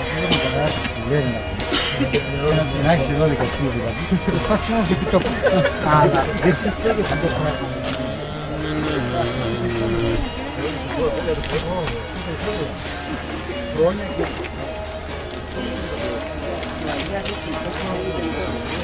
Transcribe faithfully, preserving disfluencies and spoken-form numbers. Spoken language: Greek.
να έχεις εδώ δικαστή δηλαδή. Προσπάθησα να ζητήσω το αλλά δεν σήκω και θα το κάνω. Χρόνια και...